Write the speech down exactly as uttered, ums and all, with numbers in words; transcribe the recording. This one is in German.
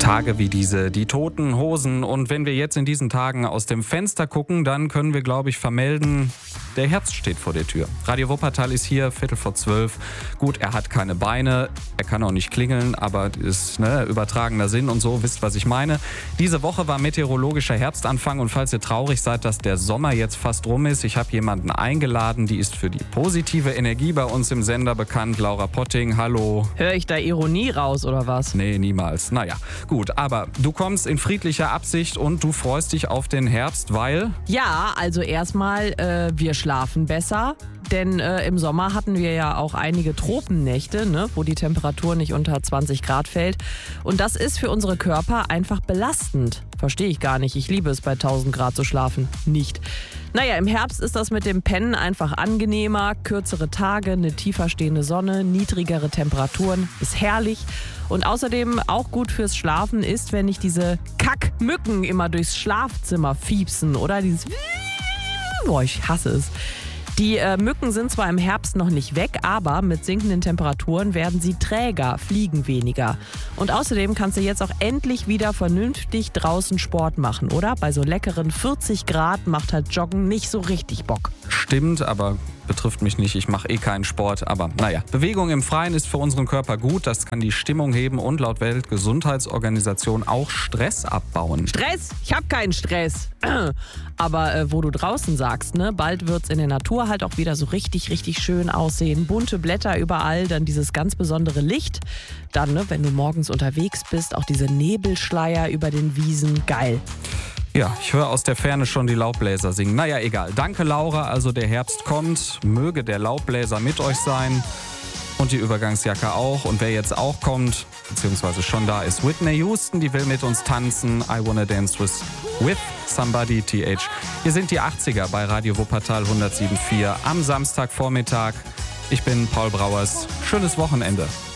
Tage wie diese, die toten Hosen. Und wenn wir jetzt in diesen Tagen aus dem Fenster gucken, dann können wir, glaube ich, vermelden, der Herbst steht vor der Tür. Radio Wuppertal ist hier, Viertel vor zwölf. Gut, er hat keine Beine, er kann auch nicht klingeln, aber ist ne, übertragener Sinn und so, wisst, was ich meine. Diese Woche war meteorologischer Herbstanfang und falls ihr traurig seid, dass der Sommer jetzt fast rum ist, ich habe jemanden eingeladen, die ist für die positive Energie bei uns im Sender bekannt. Laura Potting, hallo. Höre ich da Ironie raus oder was? Nee, niemals. Naja, gut, aber du kommst in friedlicher Absicht und du freust dich auf den Herbst, weil... Ja, also erstmal, äh, wir schlafen besser. Denn äh, im Sommer hatten wir ja auch einige Tropennächte, ne, wo die Temperatur nicht unter zwanzig Grad fällt. Und das ist für unsere Körper einfach belastend. Verstehe ich gar nicht. Ich liebe es, bei tausend Grad zu schlafen. Nicht. Naja, im Herbst ist das mit dem Pennen einfach angenehmer. Kürzere Tage, eine tiefer stehende Sonne, niedrigere Temperaturen. Ist herrlich. Und außerdem auch gut fürs Schlafen ist, wenn nicht diese Kackmücken immer durchs Schlafzimmer fiepsen. Oder dieses... Boah, ich hasse es. Die äh, Mücken sind zwar im Herbst noch nicht weg, aber mit sinkenden Temperaturen werden sie träger, fliegen weniger. Und außerdem kannst du jetzt auch endlich wieder vernünftig draußen Sport machen, oder? Bei so leckeren vierzig Grad macht halt Joggen nicht so richtig Bock. Stimmt, aber betrifft mich nicht. Ich mache eh keinen Sport. Aber naja, Bewegung im Freien ist für unseren Körper gut. Das kann die Stimmung heben und laut Weltgesundheitsorganisation auch Stress abbauen. Stress? Ich habe keinen Stress. Aber äh, wo du draußen sagst, ne, bald wird's in der Natur halt auch wieder so richtig, richtig schön aussehen. Bunte Blätter überall, dann dieses ganz besondere Licht. Dann, ne, wenn du morgens unterwegs bist, auch diese Nebelschleier über den Wiesen. Geil. Ja, ich höre aus der Ferne schon die Laubbläser singen. Naja, egal. Danke, Laura. Also der Herbst kommt. Möge der Laubbläser mit euch sein. Und die Übergangsjacke auch. Und wer jetzt auch kommt, beziehungsweise schon da ist, Whitney Houston, die will mit uns tanzen. I wanna dance with, with somebody, T H. Hier sind die achtziger bei Radio Wuppertal hundertsieben Komma vier am Samstagvormittag. Ich bin Paul Brauers. Schönes Wochenende.